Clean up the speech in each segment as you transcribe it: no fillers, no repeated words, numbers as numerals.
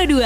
Pro 2.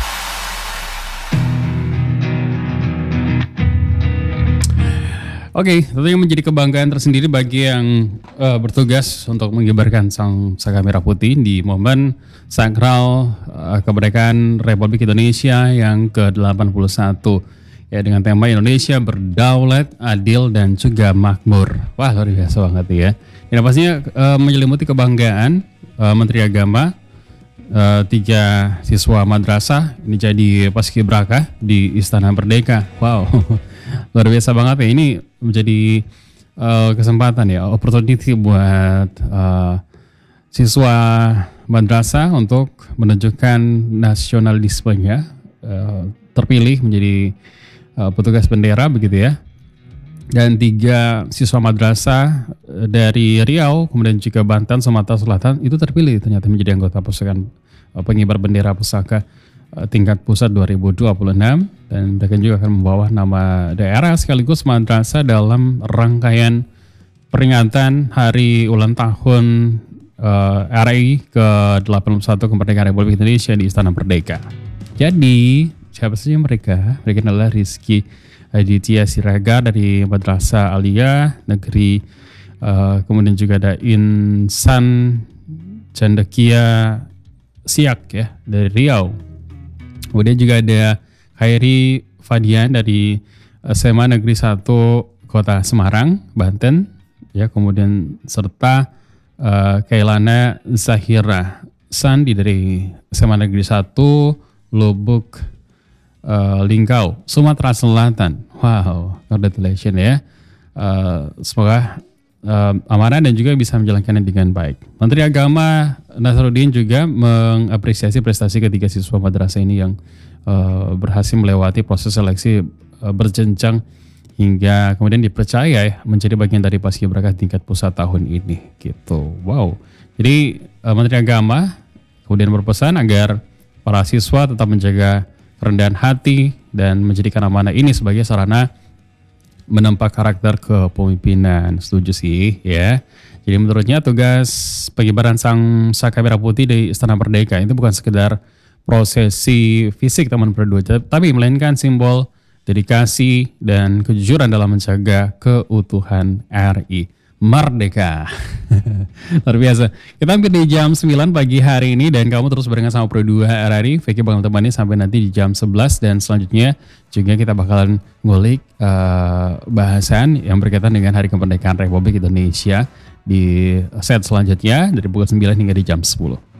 Oke, tentunya menjadi kebanggaan tersendiri bagi yang bertugas untuk mengibarkan sang saka merah putih di momen sakral kemerdekaan Republik Indonesia yang ke-81 ya, dengan tema Indonesia berdaulat, adil dan juga makmur. Wah, luar biasa banget ya. Dan pastinya menyelimuti kebanggaan Menteri Agama, 3 siswa madrasah ini jadi paskibraka di Istana Merdeka. Wow. Luar biasa banget ya, ini menjadi kesempatan ya, opportunity buat siswa madrasah untuk menunjukkan nasionalismenya, terpilih menjadi petugas bendera begitu ya. Dan 3 siswa madrasah dari Riau, kemudian juga Banten, Sumatera Selatan itu terpilih ternyata menjadi anggota pasukan pengibar bendera pusaka tingkat pusat 2026, dan mereka juga akan membawa nama daerah sekaligus madrasah dalam rangkaian peringatan hari ulang tahun RI ke-81 kemerdekaan Republik Indonesia di Istana Merdeka. Jadi siapa saja mereka? Mereka adalah Rizky Aditya Siraga dari Madrasah Aliyah Negeri, kemudian juga ada Insan Candekia Siak ya dari Riau. Kemudian juga ada Khairi Fadian dari SMA Negeri 1 Kota Semarang, Banten, ya, kemudian serta Kailana Zahira Sandi dari SMA Negeri 1 Lubuk Linggau, Sumatera Selatan. Wow, congratulations ya. Semoga amanah dan juga bisa menjalankannya dengan baik. Menteri Agama Nasaruddin juga mengapresiasi prestasi ketiga siswa madrasah ini yang berhasil melewati proses seleksi berjenjang hingga kemudian dipercaya menjadi bagian dari paskibraka tingkat pusat tahun ini gitu. Wow. Jadi Menteri Agama kemudian berpesan agar para siswa tetap menjaga kerendahan hati dan menjadikan amanah ini sebagai sarana menempa karakter kepemimpinan. Setuju sih ya. Jadi menurutnya tugas pengibaran sang saka merah putih di Istana Merdeka itu bukan sekedar prosesi fisik teman berdua, tapi melainkan simbol dedikasi dan kejujuran dalam menjaga keutuhan RI Merdeka. Luar biasa. Kita hampir di jam 9 pagi hari ini dan kamu terus barengan sama Pro 2 RRI. Vicky bakal temani sampai nanti di jam 11 dan selanjutnya juga kita bakalan ngulik bahasan yang berkaitan dengan Hari Kemerdekaan Republik Indonesia di set selanjutnya dari pukul 9 hingga di jam 10.